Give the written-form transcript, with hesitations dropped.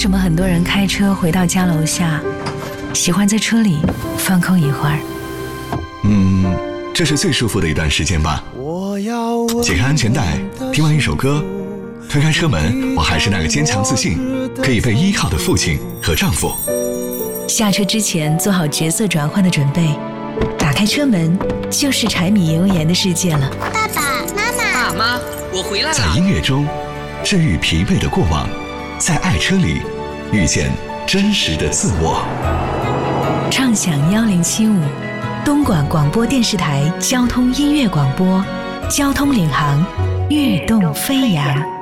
什么很多人开车回到家楼下，喜欢在车里放空一会儿？ 这是最舒服的一段时间吧。解开安全带，听完一首歌，推开车门，我还是那个坚强自信可以被依靠的父亲和丈夫。 下车之前做好角色转换的准备，打开车门就是柴米油盐的世界了。 爸爸妈妈， 爸妈，我回来了。 在音乐中治愈疲惫的过往，在爱车里遇见真实的自我。 畅享1075，东莞广播电视台交通音乐广播，交通领航，跃动飞扬。